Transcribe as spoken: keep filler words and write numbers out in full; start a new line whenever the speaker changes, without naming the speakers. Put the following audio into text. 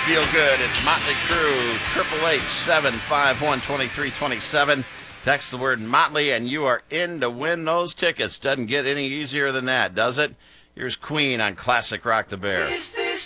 feel good. It's Motley Crue, eight eight eight, seven five one, two three two seven. Text the word Motley, and you are in to win those tickets. Doesn't get any easier than that, does it? Here's Queen on Classic Rock the Bear.